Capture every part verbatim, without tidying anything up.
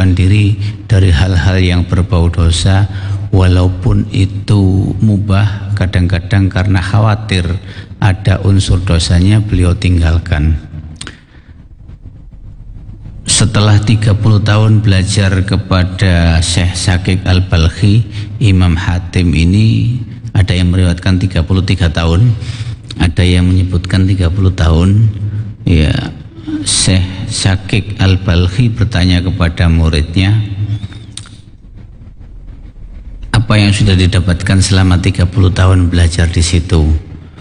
menahan diri dari hal-hal yang berbau dosa, walaupun itu mubah, kadang-kadang karena khawatir ada unsur dosanya beliau tinggalkan. Setelah tiga puluh tahun belajar kepada Syekh Syakik Al-Balkhi, Imam Hatim ini ada yang meriwayatkan tiga puluh tiga tahun, ada yang menyebutkan tiga puluh tahun. Ya, Syekh Syakik Al-Balkhi bertanya kepada muridnya, apa yang sudah didapatkan selama tiga puluh tahun belajar di situ?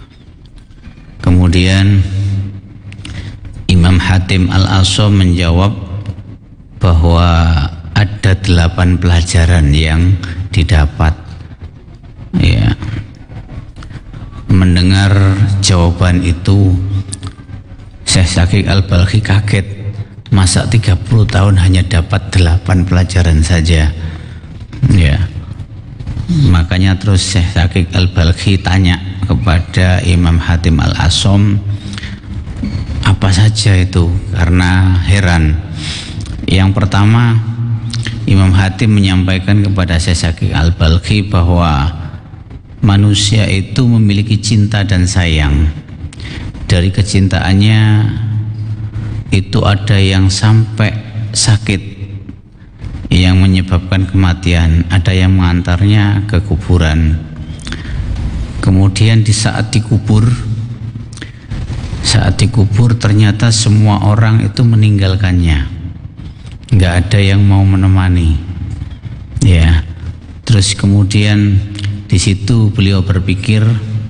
Kemudian Imam Hatim Al-Asham menjawab bahwa ada delapan pelajaran yang didapat. Ya. Mendengar jawaban itu, Syekh Syakik Al-Balkhi kaget. Masa tiga puluh tahun hanya dapat delapan pelajaran saja? Ya. Makanya terus Syekh Syakik Al-Balkhi tanya kepada Imam Hatim Al-Asham, apa saja itu? Karena heran. Yang pertama, Imam Hatim menyampaikan kepada Syekh Syakik Al-Balkhi bahwa manusia itu memiliki cinta dan sayang. Dari kecintaannya itu ada yang sampai sakit, yang menyebabkan kematian, ada yang mengantarnya ke kuburan. Kemudian di saat dikubur, saat dikubur ternyata semua orang itu meninggalkannya, nggak ada yang mau menemani. Ya, terus kemudian di situ beliau berpikir,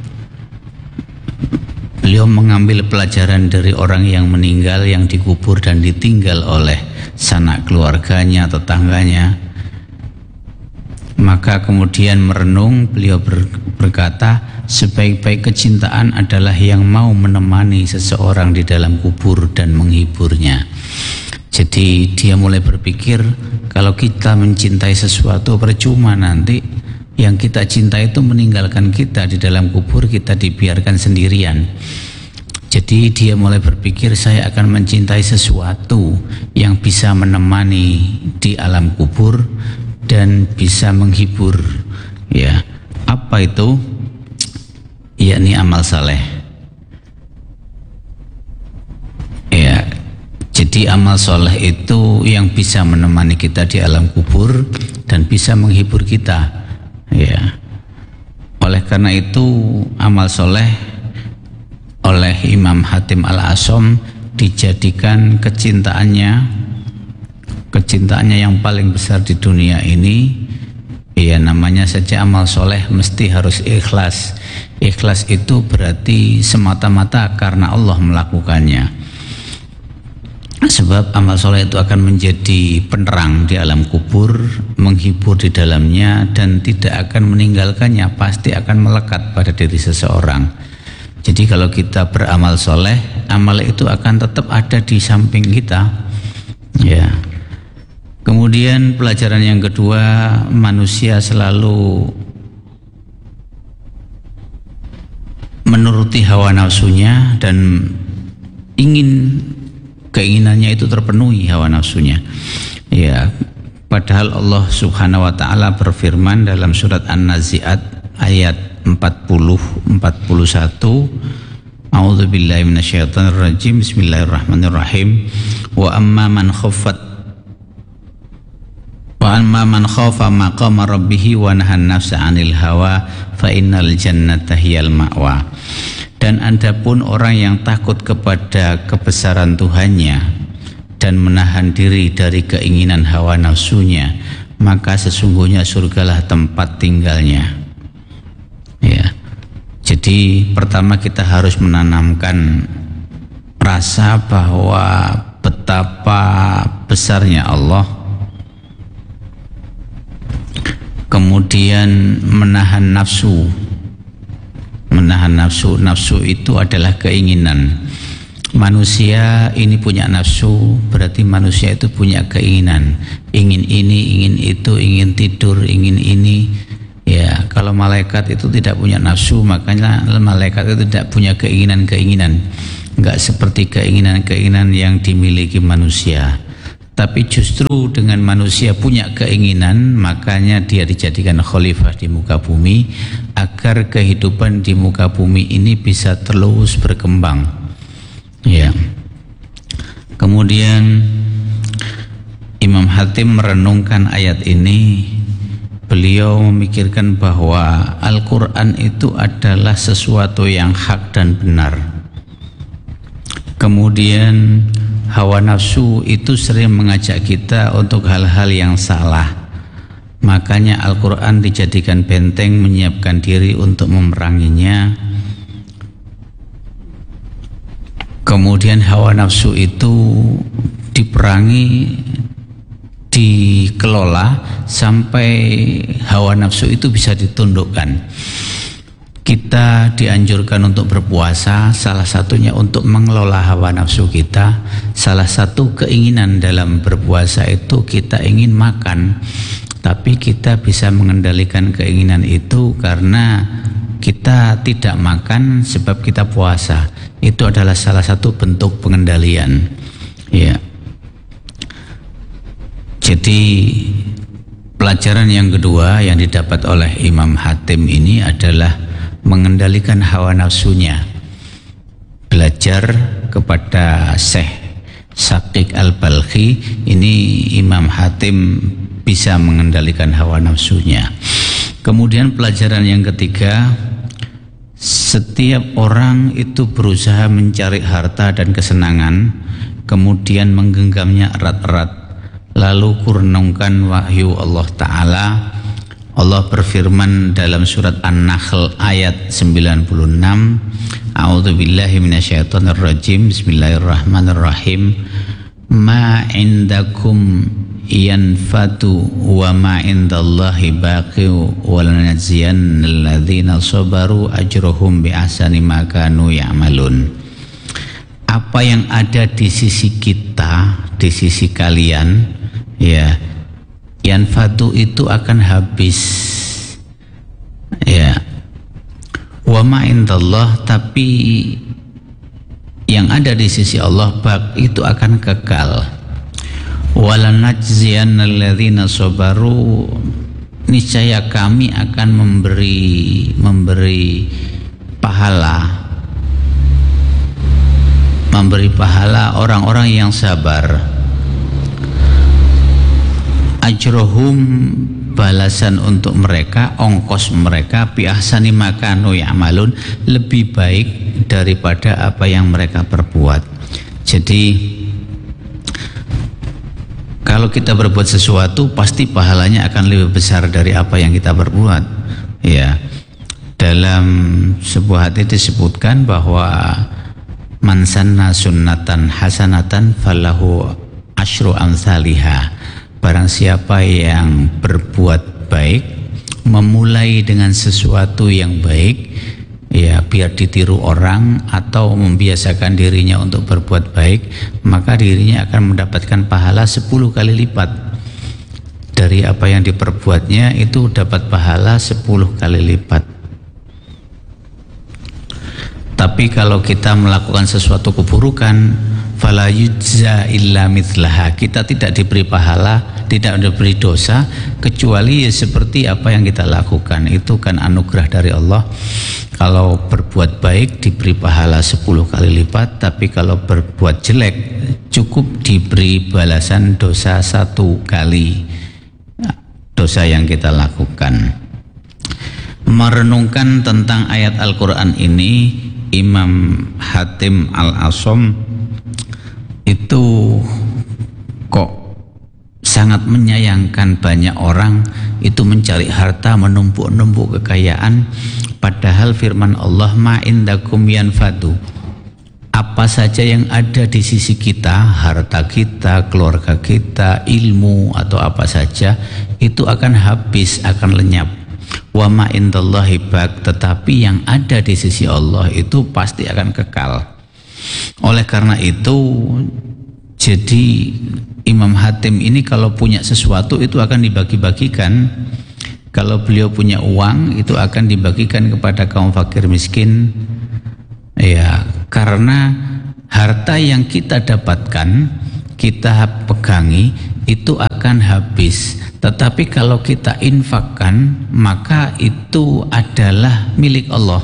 beliau mengambil pelajaran dari orang yang meninggal, yang dikubur dan ditinggal oleh sanak keluarganya, tetangganya. Maka kemudian merenung, beliau berkata, sebaik-baik kecintaan adalah yang mau menemani seseorang di dalam kubur dan menghiburnya. Jadi dia mulai berpikir, kalau kita mencintai sesuatu percuma nanti yang kita cinta itu meninggalkan kita di dalam kubur, kita dibiarkan sendirian. Jadi dia mulai berpikir, saya akan mencintai sesuatu yang bisa menemani di alam kubur dan bisa menghibur. Ya, apa itu? Yakni amal saleh. Ya, jadi amal soleh itu yang bisa menemani kita di alam kubur dan bisa menghibur kita. Ya, oleh karena itu amal soleh oleh Imam Hatim Al-Asham dijadikan kecintaannya, kecintaannya yang paling besar di dunia ini. Ya, namanya saja amal soleh mesti harus ikhlas. Ikhlas itu berarti semata-mata karena Allah melakukannya. Sebab amal soleh itu akan menjadi penerang di alam kubur, menghibur di dalamnya, dan tidak akan meninggalkannya, pasti akan melekat pada diri seseorang. Jadi kalau kita beramal soleh, amal itu akan tetap ada di samping kita. Ya. Kemudian pelajaran yang kedua, manusia selalu menuruti hawa nafsunya dan ingin keinginannya itu terpenuhi, hawa nafsunya. Ya, padahal Allah Subhanahu wa taala berfirman dalam surat An-Nazi'at ayat empat puluh empat puluh satu, A'udzubillahi minasyaitonirrajim, bismillahirrahmanirrahim. Wa amma man khaffat wa amma man khafa maqama rabbih wa nahan nafsa 'anil hawa fa innal jannata hiyal ma'wa. Dan adapun orang yang takut kepada kebesaran Tuhannya dan menahan diri dari keinginan hawa nafsunya, maka sesungguhnya surgalah tempat tinggalnya. Ya. Jadi pertama kita harus menanamkan rasa bahwa betapa besarnya Allah. Kemudian menahan nafsu. Menahan nafsu, nafsu itu adalah keinginan. Manusia ini punya nafsu, berarti manusia itu punya keinginan. Ingin ini, ingin itu, ingin tidur, ingin ini. Ya, kalau malaikat itu tidak punya nafsu, makanya malaikat itu tidak punya keinginan-keinginan. Enggak seperti keinginan-keinginan yang dimiliki manusia. Tapi justru dengan manusia punya keinginan, makanya dia dijadikan khalifah di muka bumi agar kehidupan di muka bumi ini bisa terus berkembang. Ya. Kemudian Imam Hatim merenungkan ayat ini. Beliau memikirkan bahwa Al-Quran itu adalah sesuatu yang hak dan benar. Kemudian hawa nafsu itu sering mengajak kita untuk hal-hal yang salah. Makanya Al-Quran dijadikan benteng menyiapkan diri untuk memeranginya. Kemudian hawa nafsu itu diperangi, dikelola sampai hawa nafsu itu bisa ditundukkan. Kita dianjurkan untuk berpuasa, salah satunya untuk mengelola hawa nafsu kita. Salah satu keinginan dalam berpuasa itu kita ingin makan, tapi kita bisa mengendalikan keinginan itu karena kita tidak makan sebab kita puasa. Itu adalah salah satu bentuk pengendalian. Ya. Jadi pelajaran yang kedua yang didapat oleh Imam Hatim ini adalah mengendalikan hawa nafsunya. Belajar kepada Syekh Syaqiq Al-Balkhi, ini Imam Hatim bisa mengendalikan hawa nafsunya. Kemudian pelajaran yang ketiga, setiap orang itu berusaha mencari harta dan kesenangan, kemudian menggenggamnya erat-erat, lalu kurenungkan wahyu Allah Ta'ala. Allah berfirman dalam surat An-Nahl ayat sembilan puluh enam, A'udzubillahi minasyaitonirrajim, Bismillahirrahmanirrahim. Ma indakum yanfatu wa ma indallahi baqi wa lanajziyannal ladzina sabaru ajrahum bi ahsani ma kanu ya'malun. Apa yang ada di sisi kita, di sisi kalian, ya, yanfatu itu akan habis, ya. Wa ma indallah, tapi yang ada di sisi Allah bak itu akan kekal. Walanajziyannal ladzina sabaru, niscaya kami akan memberi memberi pahala memberi pahala orang-orang yang sabar. Ajrohum, balasan untuk mereka, ongkos mereka, bi ahsani makanu ya'malun, lebih baik daripada apa yang mereka perbuat. Jadi kalau kita berbuat sesuatu pasti pahalanya akan lebih besar dari apa yang kita perbuat. Ya. Dalam sebuah hadis disebutkan bahwa man sanna sunnatan hasanatan falahu asyru amsalihha. Barang siapa yang berbuat baik, memulai dengan sesuatu yang baik, ya, biar ditiru orang atau membiasakan dirinya untuk berbuat baik, maka dirinya akan mendapatkan pahala sepuluh kali lipat dari apa yang diperbuatnya. Itu dapat pahala sepuluh kali lipat. Tapi kalau kita melakukan sesuatu keburukan, fala yujza illa mithlaha, kita tidak diberi pahala, tidak diberi dosa kecuali ya seperti apa yang kita lakukan. Itu kan anugerah dari Allah. Kalau berbuat baik diberi pahala sepuluh kali lipat, tapi kalau berbuat jelek cukup diberi balasan dosa satu kali dosa yang kita lakukan. Merenungkan tentang ayat Al-Quran ini, Imam Hatim Al-Asom itu kok sangat menyayangkan banyak orang itu mencari harta, menumpuk-numpuk kekayaan, padahal firman Allah ma indakum yanfadu, apa saja yang ada di sisi kita, harta kita, keluarga kita, ilmu atau apa saja, itu akan habis, akan lenyap. Wa ma indallahi baq, tetapi yang ada di sisi Allah itu pasti akan kekal. Oleh karena itu, jadi Imam Hatim ini kalau punya sesuatu itu akan dibagi-bagikan. Kalau beliau punya uang itu akan dibagikan kepada kaum fakir miskin. Ya, karena harta yang kita dapatkan kita pegangi itu akan habis. Tetapi kalau kita infakkan, maka itu adalah milik Allah.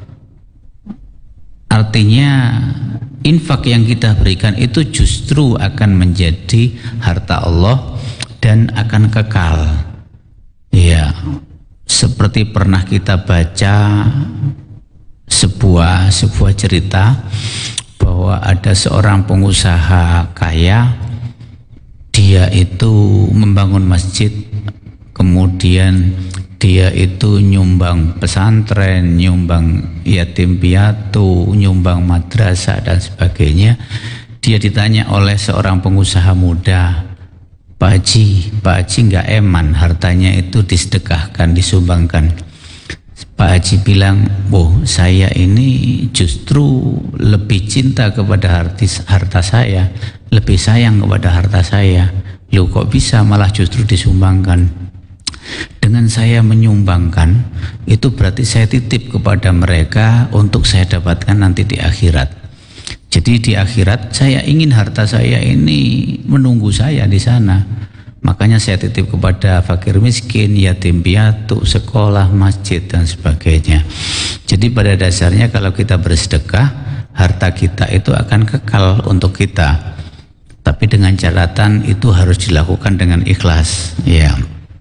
Artinya infak yang kita berikan itu justru akan menjadi harta Allah dan akan kekal. Ya, seperti pernah kita baca sebuah sebuah cerita bahwa ada seorang pengusaha kaya, dia itu membangun masjid, kemudian dia itu nyumbang pesantren, nyumbang yatim piatu, nyumbang madrasah dan sebagainya. Dia ditanya oleh seorang pengusaha muda, Pak Haji, Pak Haji nggak eman hartanya itu disedekahkan, disumbangkan. Pak Haji bilang, oh saya ini justru lebih cinta kepada hartis, harta saya, lebih sayang kepada harta saya. Loh kok bisa malah justru disumbangkan? Dengan saya menyumbangkan, itu berarti saya titip kepada mereka untuk saya dapatkan nanti di akhirat. Jadi di akhirat saya ingin harta saya ini menunggu saya di sana. Makanya saya titip kepada fakir miskin, yatim piatu, sekolah, masjid dan sebagainya. Jadi pada dasarnya kalau kita bersedekah, harta kita itu akan kekal untuk kita. Tapi dengan catatan itu harus dilakukan dengan ikhlas, ya.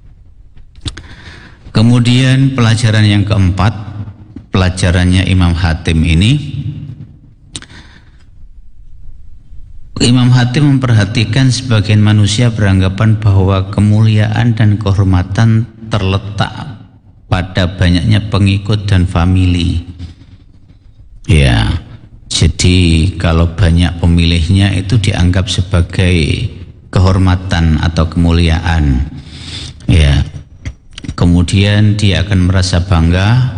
Kemudian pelajaran yang keempat, pelajarannya Imam Hatim ini, Imam Hatim memperhatikan sebagian manusia beranggapan bahwa kemuliaan dan kehormatan terletak pada banyaknya pengikut dan famili. Ya, jadi kalau banyak pemilihnya itu dianggap sebagai kehormatan atau kemuliaan. Ya, kemudian dia akan merasa bangga.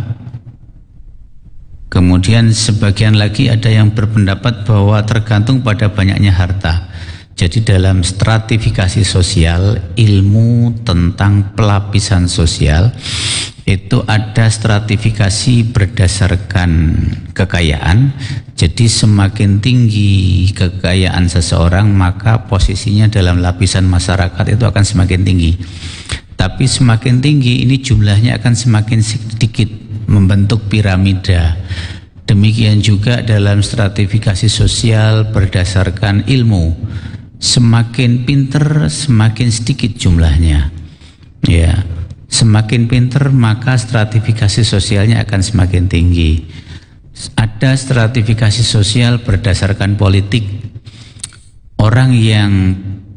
Kemudian sebagian lagi ada yang berpendapat bahwa tergantung pada banyaknya harta. Jadi dalam stratifikasi sosial, ilmu tentang pelapisan sosial itu ada stratifikasi berdasarkan kekayaan. Jadi semakin tinggi kekayaan seseorang, maka posisinya dalam lapisan masyarakat itu akan semakin tinggi. Tapi semakin tinggi ini jumlahnya akan semakin sedikit, membentuk piramida. Demikian juga dalam stratifikasi sosial berdasarkan ilmu, semakin pinter semakin sedikit jumlahnya. Ya, semakin pinter maka stratifikasi sosialnya akan semakin tinggi. Ada stratifikasi sosial berdasarkan politik. Orang yang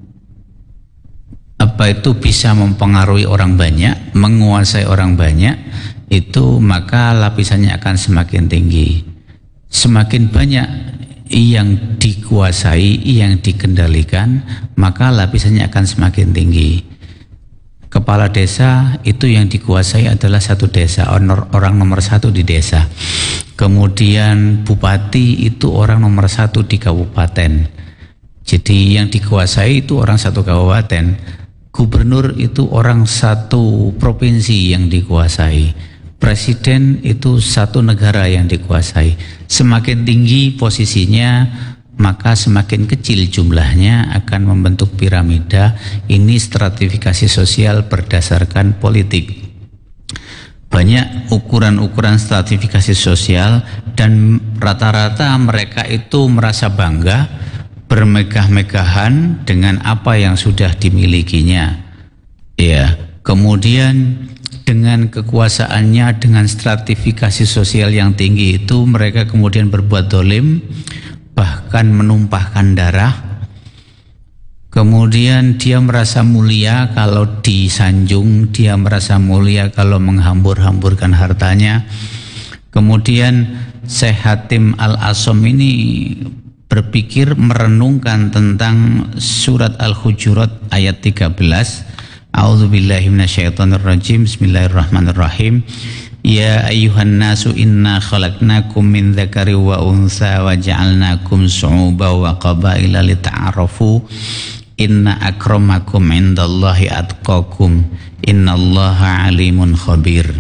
apa itu bisa mempengaruhi orang banyak, menguasai orang banyak, itu maka lapisannya akan semakin tinggi. Semakin banyak yang dikuasai, yang dikendalikan, maka lapisannya akan semakin tinggi. Kepala desa itu yang dikuasai adalah satu desa, orang nomor satu di desa. Kemudian bupati itu orang nomor satu di kabupaten. Jadi yang dikuasai itu orang satu kabupaten. Gubernur itu orang satu provinsi yang dikuasai. Presiden itu satu negara yang dikuasai. Semakin tinggi posisinya, maka semakin kecil jumlahnya, akan membentuk piramida. Ini stratifikasi sosial berdasarkan politik. Banyak ukuran-ukuran stratifikasi sosial dan rata-rata mereka itu merasa bangga, bermegah-megahan dengan apa yang sudah dimilikinya. Ya, kemudian dengan kekuasaannya, dengan stratifikasi sosial yang tinggi itu, mereka kemudian berbuat dolim, bahkan menumpahkan darah. Kemudian dia merasa mulia kalau disanjung, dia merasa mulia kalau menghambur-hamburkan hartanya. Kemudian Syekh Hatim Al-Asom ini berpikir, merenungkan tentang surat Al-Hujurat ayat tiga belas. A'udzubillahi minasyaitonirrajim. Bismillahirrahmanirrahim. Ya ayyuhan nasu inna khalaqnakum min dzakari wa untha wa ja'alnakum syu'uban wa qabaila lita'arafu. Inna akramakum indallahi atqakum. Innallaha alimun khabir.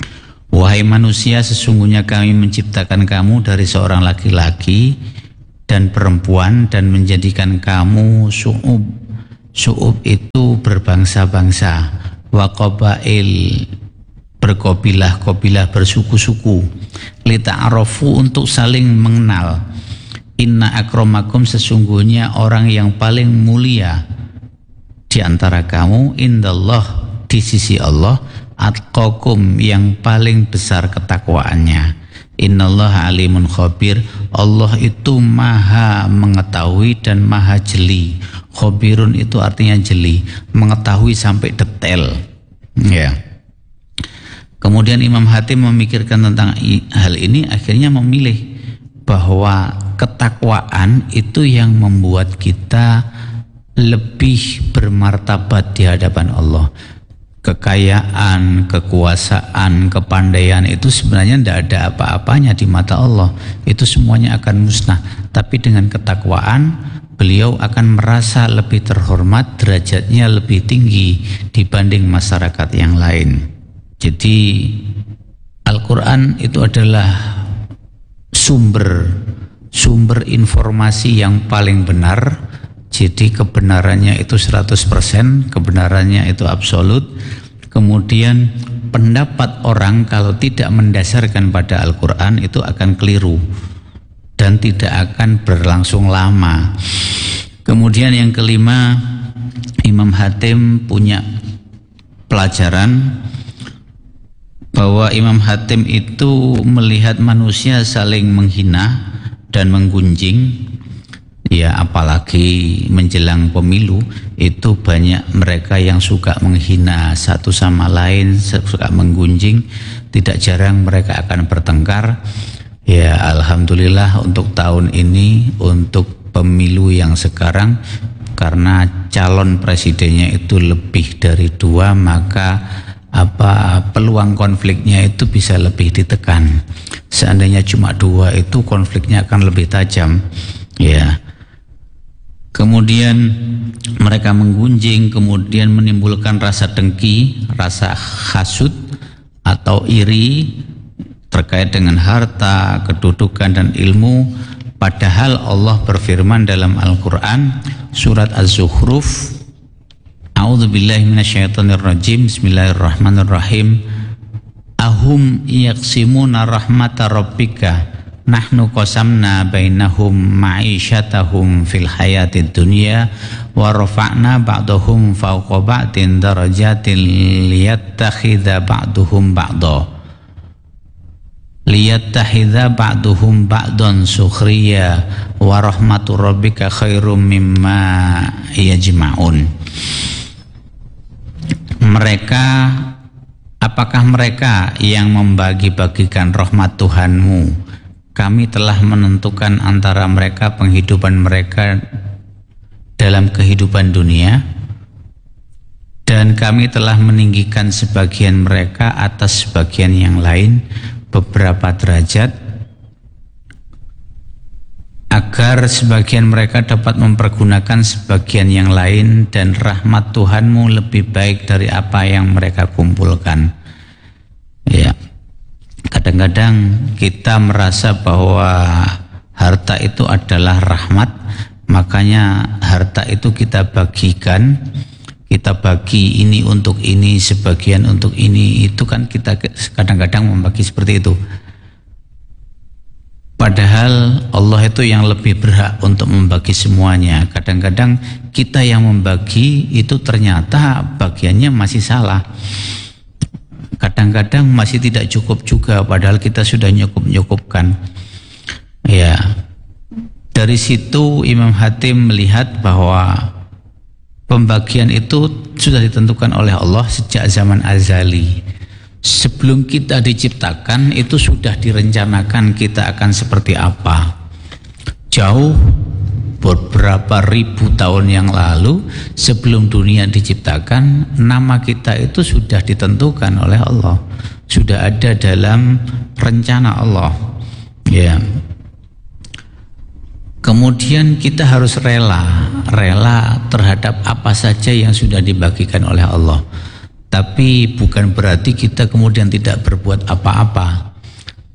Wahai manusia, sesungguhnya kami menciptakan kamu dari seorang laki-laki dan perempuan dan menjadikan kamu su'ub. Su'ub itu berbangsa-bangsa, wa qabail berkobilah-kobilah, bersuku-suku, lita'arafu untuk saling mengenal. Inna akramakum sesungguhnya orang yang paling mulia di antara kamu indallah di sisi Allah atqakum yang paling besar ketakwaannya. Innallaha alimun khabir, Allah itu maha mengetahui dan maha jeli. Khabirun itu artinya jeli, mengetahui sampai detail. Ya. Kemudian Imam Hatim memikirkan tentang hal ini, akhirnya memilih bahwa ketakwaan itu yang membuat kita lebih bermartabat di hadapan Allah. Kekayaan, kekuasaan, kepandaian itu sebenarnya tidak ada apa-apanya di mata Allah. Itu semuanya akan musnah. Tapi dengan ketakwaan, beliau akan merasa lebih terhormat, derajatnya lebih tinggi dibanding masyarakat yang lain. Jadi Al-Quran itu adalah sumber sumber informasi yang paling benar. Jadi kebenarannya itu seratus persen, kebenarannya itu absolut. Kemudian pendapat orang kalau tidak mendasarkan pada Al-Quran itu akan keliru dan tidak akan berlangsung lama. Kemudian yang kelima, Imam Hatim punya pelajaran bahwa Imam Hatim itu melihat manusia saling menghina dan menggunjing. Ya, apalagi menjelang pemilu itu banyak mereka yang suka menghina satu sama lain, suka menggunjing. Tidak jarang mereka akan bertengkar. Ya, alhamdulillah untuk tahun ini, untuk pemilu yang sekarang, karena calon presidennya itu lebih dari dua, maka apa peluang konfliknya itu bisa lebih ditekan. Seandainya cuma dua itu konfliknya akan lebih tajam. Ya. Kemudian mereka menggunjing, kemudian menimbulkan rasa dengki, rasa hasud atau iri terkait dengan harta, kedudukan dan ilmu. Padahal Allah berfirman dalam Al-Quran surat Az-Zukhruf, A'udzubillahi minasyaitonirrajim, Bismillahirrahmanirrahim. Ahum yaqsimuna rahmata rabbika nahnu qasamna bainahum ma'isyatahum fil hayatid dunya wa rafa'na ba'dahum fawqa ba'din darajatin liyattakhidha ba'duhum ba'da liyattakhidha ba'duhum ba'dan sukhriya wa rahmatu rabbika khairum mimma yajma'un. Mereka, apakah mereka yang membagi-bagikan rahmat Tuhanmu? Kami telah menentukan antara mereka penghidupan mereka dalam kehidupan dunia, dan kami telah meninggikan sebagian mereka atas sebagian yang lain beberapa derajat, agar sebagian mereka dapat mempergunakan sebagian yang lain, dan rahmat Tuhanmu lebih baik dari apa yang mereka kumpulkan. Ya. Kadang-kadang kita merasa bahwa harta itu adalah rahmat, makanya harta itu kita bagikan, kita bagi ini untuk ini, sebagian untuk ini. Itu kan kita kadang-kadang membagi seperti itu. Padahal Allah itu yang lebih berhak untuk membagi semuanya. Kadang-kadang kita yang membagi itu ternyata bagiannya masih salah. Kadang-kadang masih tidak cukup juga, padahal kita sudah nyukup-nyukupkan. Ya, dari situ Imam Hatim melihat bahwa pembagian itu sudah ditentukan oleh Allah sejak zaman azali. Sebelum kita diciptakan itu sudah direncanakan kita akan seperti apa. Jauh beberapa ribu tahun yang lalu, sebelum dunia diciptakan, nama kita itu sudah ditentukan oleh Allah, sudah ada dalam rencana Allah. Ya. Kemudian kita harus rela, rela terhadap apa saja yang sudah dibagikan oleh Allah. Tapi bukan berarti kita kemudian tidak berbuat apa-apa.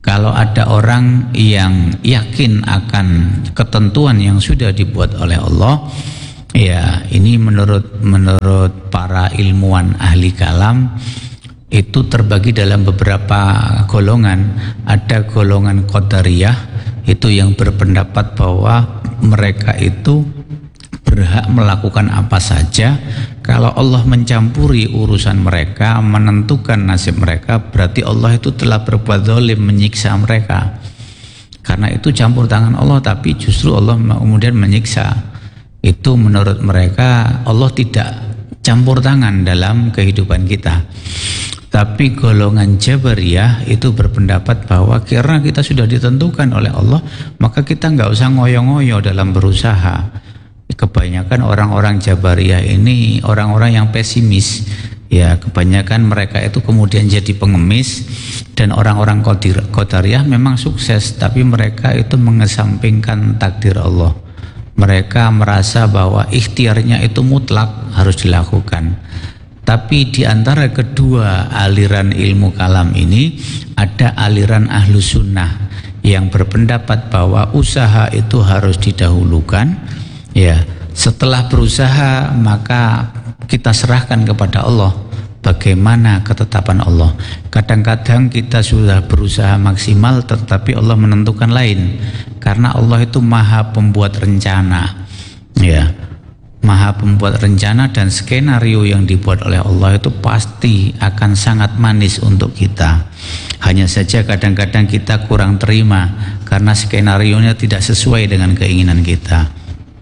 Kalau ada orang yang yakin akan ketentuan yang sudah dibuat oleh Allah, ya ini menurut menurut para ilmuwan ahli kalam itu terbagi dalam beberapa golongan. Ada golongan Qadariyah itu yang berpendapat bahwa mereka itu berhak melakukan apa saja. Kalau Allah mencampuri urusan mereka, menentukan nasib mereka, berarti Allah itu telah berbuat zalim, menyiksa mereka. Karena itu campur tangan Allah, tapi justru Allah kemudian menyiksa. Itu menurut mereka Allah tidak campur tangan dalam kehidupan kita. Tapi golongan Jabariyah itu berpendapat bahwa karena kita sudah ditentukan oleh Allah, maka kita nggak usah ngoyo-ngoyo dalam berusaha. Kebanyakan orang-orang Jabariyah ini orang-orang yang pesimis. Ya, kebanyakan mereka itu kemudian jadi pengemis. Dan orang-orang Qadariyah memang sukses, tapi mereka itu mengesampingkan takdir Allah. Mereka merasa bahwa ikhtiarnya itu mutlak, harus dilakukan. Tapi di antara kedua aliran ilmu kalam ini ada aliran ahlu sunnah yang berpendapat bahwa usaha itu harus didahulukan. Ya, setelah berusaha maka kita serahkan kepada Allah bagaimana ketetapan Allah. Kadang-kadang kita sudah berusaha maksimal tetapi Allah menentukan lain, karena Allah itu maha pembuat rencana. Ya, maha pembuat rencana, dan skenario yang dibuat oleh Allah itu pasti akan sangat manis untuk kita. Hanya saja kadang-kadang kita kurang terima karena skenarionya tidak sesuai dengan keinginan kita.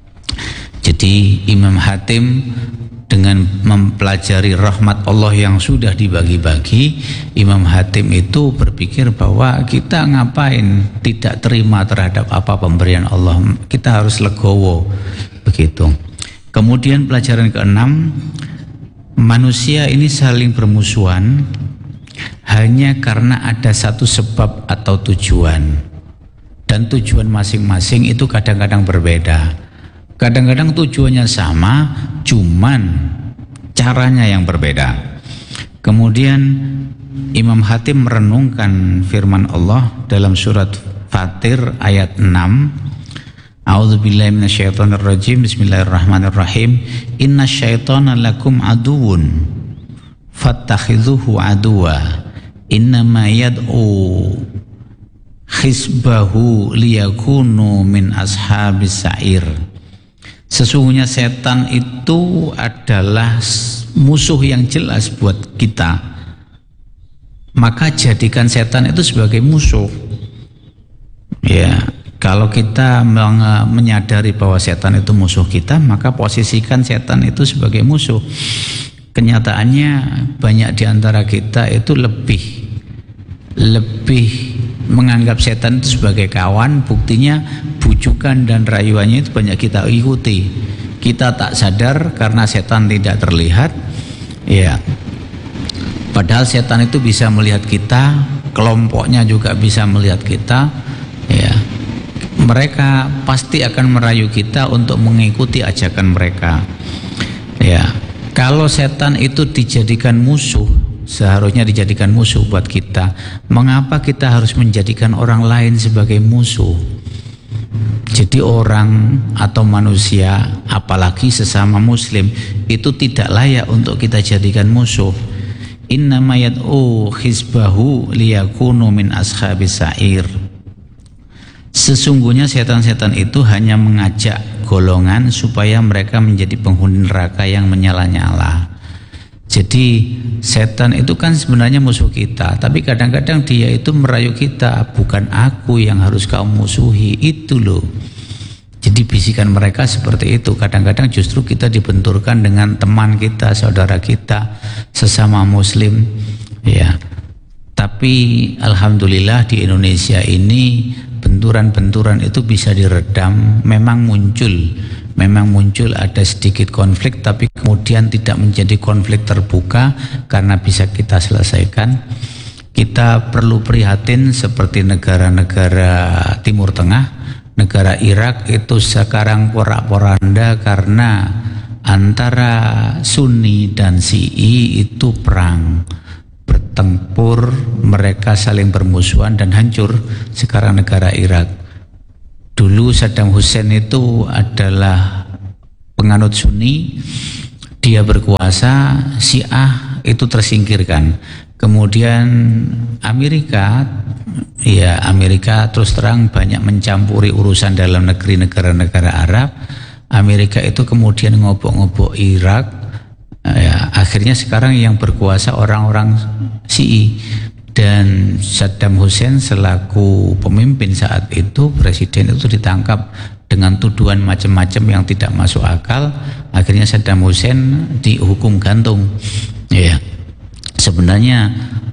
Jadi Imam Hatim dengan mempelajari rahmat Allah yang sudah dibagi-bagi, Imam Hatim itu berpikir bahwa kita ngapain tidak terima terhadap apa pemberian Allah, kita harus legowo, begitu. Kemudian pelajaran keenam, manusia ini saling bermusuhan hanya karena ada satu sebab atau tujuan, dan tujuan masing-masing itu kadang-kadang berbeda. Kadang-kadang tujuannya sama, cuman caranya yang berbeda. Kemudian Imam Hatim merenungkan firman Allah dalam surat Fatir ayat enam. A'udzubillahi minasyaitonirrajim. Bismillahirrahmanirrahim. Innasyaitona lakum aduwwun fattakhidhuhu aduwwa. Innama yad'u khisbahu liyakunu min ashabis sa'ir. Sesungguhnya setan itu adalah musuh yang jelas buat kita. Maka jadikan setan itu sebagai musuh. Ya, kalau kita menyadari bahwa setan itu musuh kita, maka posisikan setan itu sebagai musuh. Kenyataannya banyak di antara kita itu lebih lebih menganggap setan itu sebagai kawan. Buktinya bujukan dan rayuannya itu banyak kita ikuti. Kita tak sadar karena setan tidak terlihat. Ya, padahal setan itu bisa melihat kita, kelompoknya juga bisa melihat kita. Ya, mereka pasti akan merayu kita untuk mengikuti ajakan mereka. Ya, kalau setan itu dijadikan musuh, seharusnya dijadikan musuh buat kita. Mengapa kita harus menjadikan orang lain sebagai musuh? Jadi orang atau manusia, apalagi sesama muslim, itu tidak layak untuk kita jadikan musuh. Innama yad'u khizbahu liyakunu min ashabis sa'ir. Sesungguhnya setan-setan itu hanya mengajak golongan supaya mereka menjadi penghuni neraka yang menyala-nyala. Jadi setan itu kan sebenarnya musuh kita, tapi kadang-kadang dia itu merayu kita, bukan aku yang harus kau musuhi, itu loh. Jadi bisikan mereka seperti itu. Kadang-kadang justru kita dibenturkan dengan teman kita, saudara kita, sesama muslim. Ya, tapi alhamdulillah di Indonesia ini benturan-benturan itu bisa diredam. Memang muncul Memang muncul ada sedikit konflik, tapi kemudian tidak menjadi konflik terbuka karena bisa kita selesaikan. Kita perlu prihatin seperti negara-negara Timur Tengah, negara Irak itu sekarang porak-poranda karena antara Sunni dan Syi'i itu perang. bertempur, mereka saling bermusuhan dan hancur sekarang negara Irak. Dulu Saddam Hussein itu adalah penganut Sunni, dia berkuasa, Syiah itu tersingkirkan. Kemudian Amerika, ya Amerika terus terang banyak mencampuri urusan dalam negeri negara-negara Arab. Amerika itu kemudian ngobok-ngobok Irak. Ya, akhirnya sekarang yang berkuasa orang-orang Syi'i, dan Saddam Hussein selaku pemimpin saat itu, presiden itu ditangkap dengan tuduhan macam-macam yang tidak masuk akal. Akhirnya Saddam Hussein dihukum gantung. Ya, sebenarnya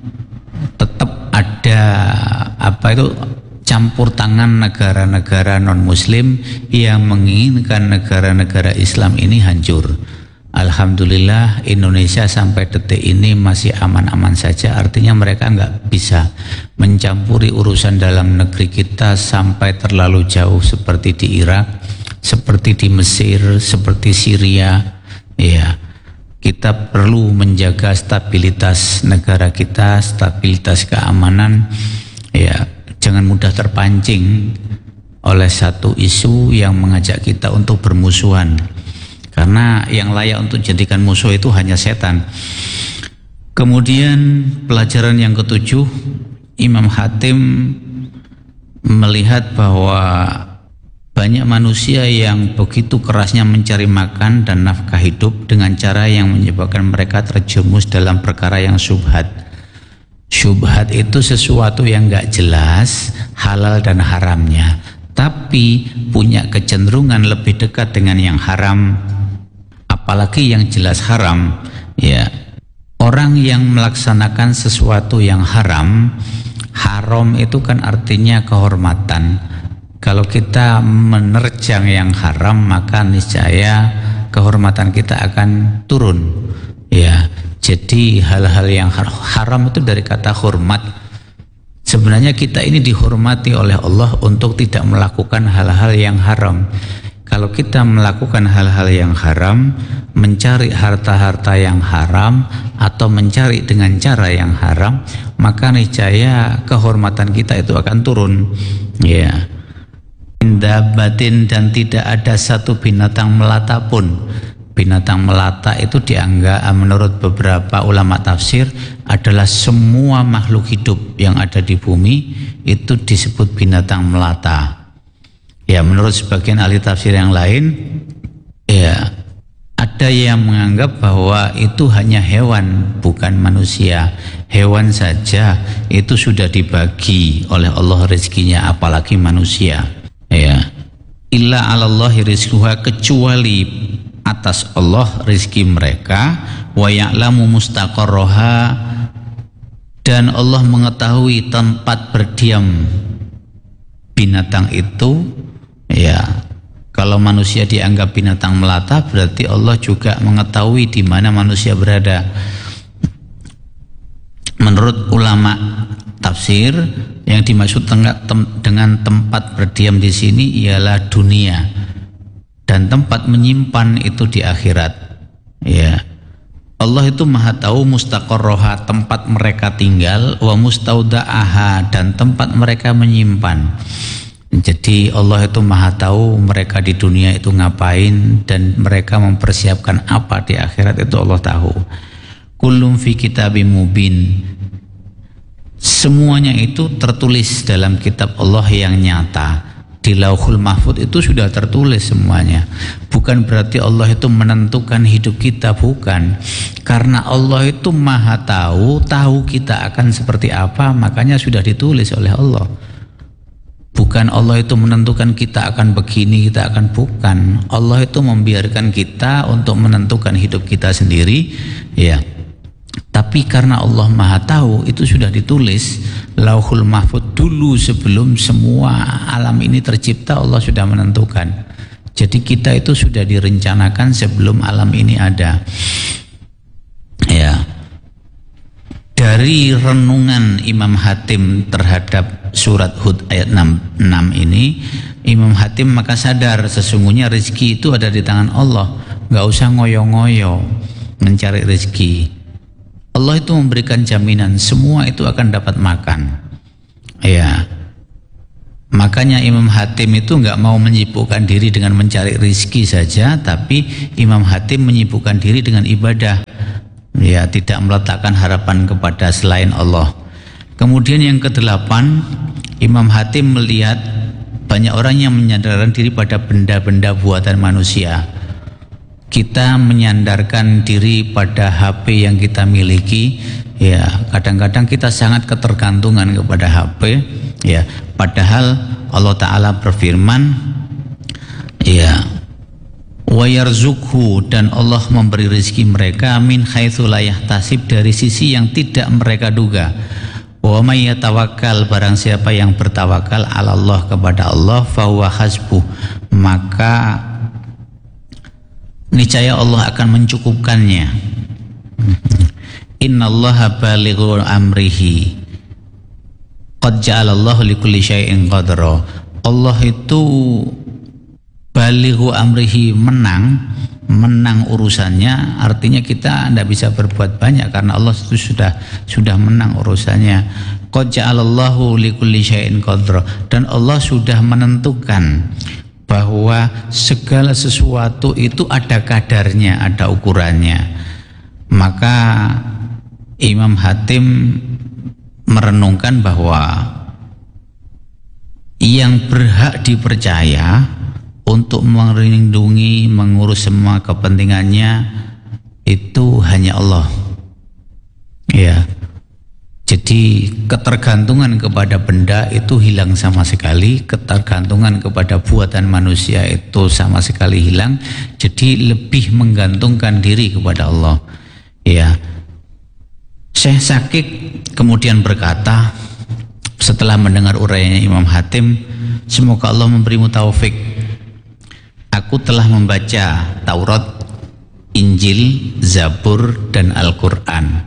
tetap ada apa itu campur tangan negara-negara non-Muslim yang menginginkan negara-negara Islam ini hancur. Alhamdulillah Indonesia sampai detik ini masih aman-aman saja. Artinya mereka nggak bisa mencampuri urusan dalam negeri kita sampai terlalu jauh seperti di Irak, seperti di Mesir, seperti Syria. Ya, kita perlu menjaga stabilitas negara kita, stabilitas keamanan. Ya, jangan mudah terpancing oleh satu isu yang mengajak kita untuk bermusuhan. Karena yang layak untuk jadikan musuh itu hanya setan. Kemudian pelajaran yang ketujuh, Imam Hatim melihat bahwa banyak manusia yang begitu kerasnya mencari makan dan nafkah hidup dengan cara yang menyebabkan mereka terjerumus dalam perkara yang syubhat. Syubhat itu sesuatu yang gak jelas halal dan haramnya, tapi punya kecenderungan lebih dekat dengan yang haram, apalagi yang jelas haram. Ya, orang yang melaksanakan sesuatu yang haram, haram itu kan artinya kehormatan. Kalau kita menerjang yang haram, maka niscaya kehormatan kita akan turun. Ya, jadi hal-hal yang haram itu dari kata hormat. Sebenarnya kita ini dihormati oleh Allah untuk tidak melakukan hal-hal yang haram. Kalau kita melakukan hal-hal yang haram, mencari harta-harta yang haram, atau mencari dengan cara yang haram, maka niscaya kehormatan kita itu akan turun. Ya, indabatin, dan tidak ada satu binatang melata pun. Binatang melata itu dianggap menurut beberapa ulama tafsir adalah semua makhluk hidup yang ada di bumi itu disebut binatang melata. Ya, menurut sebagian ahli tafsir yang lain, ya ada yang menganggap bahwa itu hanya hewan, bukan manusia. Hewan saja itu sudah dibagi oleh Allah rezekinya, apalagi manusia. Ya, illa 'alallahi rizquha, kecuali atas Allah rezeki mereka, wa ya'lamu mustaqarraha, dan Allah mengetahui tempat berdiam binatang itu. Ya, kalau manusia dianggap binatang melata, berarti Allah juga mengetahui di mana manusia berada. Menurut ulama tafsir, yang dimaksud dengan tempat berdiam di sini ialah dunia, dan tempat menyimpan itu di akhirat. Ya, Allah itu maha tahu mustaqarroha, tempat mereka tinggal, wa mustauda'aha, dan tempat mereka menyimpan. Jadi Allah itu maha tahu mereka di dunia itu ngapain, dan mereka mempersiapkan apa di akhirat itu Allah tahu. Kullum fi kitabim mubin, semuanya itu tertulis dalam kitab Allah yang nyata. Di Lauhul Mahfuz itu sudah tertulis semuanya. Bukan berarti Allah itu menentukan hidup kita, bukan. Karena Allah itu maha tahu, tahu kita akan seperti apa, makanya sudah ditulis oleh Allah. Bukan Allah itu menentukan kita akan begini, kita akan, bukan. Allah itu membiarkan kita untuk menentukan hidup kita sendiri, ya. Tapi karena Allah maha tahu, itu sudah ditulis. Lauhul Mahfuz dulu sebelum semua alam ini tercipta, Allah sudah menentukan. Jadi kita itu sudah direncanakan sebelum alam ini ada. Ya. Dari renungan Imam Hatim terhadap surat Hud ayat enam puluh enam ini, Imam Hatim maka sadar sesungguhnya rezeki itu ada di tangan Allah. Gak usah ngoyo-ngoyo mencari rezeki. Allah itu memberikan jaminan semua itu akan dapat makan. Ya, makanya Imam Hatim itu nggak mau menyibukkan diri dengan mencari rizki saja, tapi Imam Hatim menyibukkan diri dengan ibadah. Ya, tidak meletakkan harapan kepada selain Allah. Kemudian yang kedelapan, Imam Hatim melihat banyak orang yang menyandarkan diri pada benda-benda buatan manusia. Kita menyandarkan diri pada H P yang kita miliki, ya kadang-kadang kita sangat ketergantungan kepada H P, ya padahal Allah Ta'ala berfirman, ya wa yarzuqhu, dan Allah memberi rezeki mereka min haitsu la yahtasib, dari sisi yang tidak mereka duga. Wa may yatawakkal, barang siapa yang bertawakal ala Allah, kepada Allah, fa huwa hasbuh, maka niscaya Allah akan mencukupkannya. Innallaha balighu amrihi qad ja'alallahu likulli syai'in qadra. Allah itu balighu amrihi, menang menang urusannya, artinya kita tidak bisa berbuat banyak karena Allah itu sudah sudah menang urusannya. Qad ja'alallahu likulli syai'in qadra, dan Allah sudah menentukan bahwa segala sesuatu itu ada kadarnya, ada ukurannya. Maka Imam Hatim merenungkan bahwa yang berhak dipercaya untuk melindungi, mengurus semua kepentingannya itu hanya Allah. Ya. Jadi ketergantungan kepada benda itu hilang sama sekali, ketergantungan kepada buatan manusia itu sama sekali hilang. Jadi lebih menggantungkan diri kepada Allah. Ya. Syekh Sakik kemudian berkata setelah mendengar uraiannya Imam Hatim, semoga Allah memberimu taufik. Aku telah membaca Taurat, Injil, Zabur, dan Al-Quran.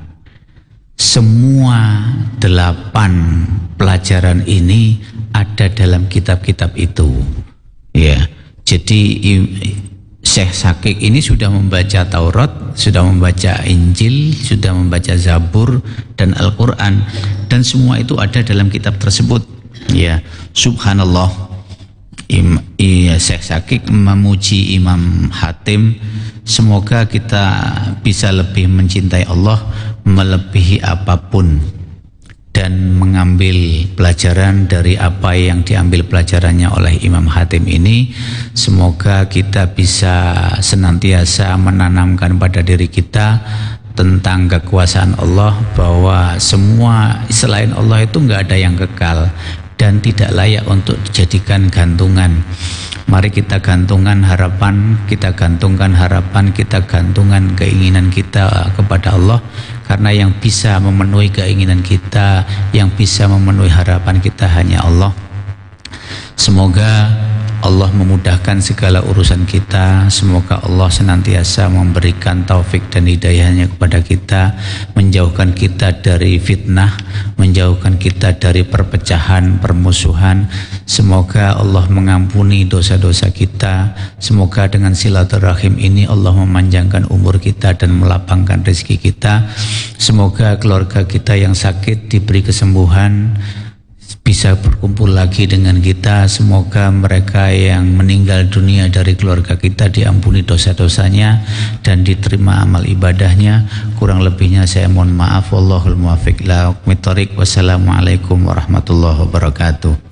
Semua delapan pelajaran ini ada dalam kitab-kitab itu. Ya, jadi Syekh Sakik ini sudah membaca Taurat, sudah membaca Injil, sudah membaca Zabur dan Al-Quran, dan semua itu ada dalam kitab tersebut. Ya, subhanallah. Im, iya, Syekh Sakik memuji Imam Hatim. Semoga kita bisa lebih mencintai Allah melebihi apapun dan mengambil pelajaran dari apa yang diambil pelajarannya oleh Imam Hatim ini. Semoga kita bisa senantiasa menanamkan pada diri kita tentang kekuasaan Allah, bahwa semua selain Allah itu enggak ada yang kekal dan tidak layak untuk dijadikan gantungan. Mari kita gantungkan harapan, kita gantungkan harapan, kita gantungkan keinginan kita kepada Allah, karena yang bisa memenuhi keinginan kita, yang bisa memenuhi harapan kita hanya Allah. Semoga Allah memudahkan segala urusan kita. Semoga Allah senantiasa memberikan taufik dan hidayahnya kepada kita, menjauhkan kita dari fitnah, menjauhkan kita dari perpecahan, permusuhan. Semoga Allah mengampuni dosa-dosa kita. Semoga dengan silaturahim ini Allah memanjangkan umur kita dan melapangkan rezeki kita. Semoga keluarga kita yang sakit diberi kesembuhan, bisa berkumpul lagi dengan kita. Semoga mereka yang meninggal dunia dari keluarga kita diampuni dosa-dosanya dan diterima amal ibadahnya. Kurang lebihnya saya mohon maaf. Wallahul muwaffiq ila aqwamit thoriq. Wassalamualaikum warahmatullahi wabarakatuh.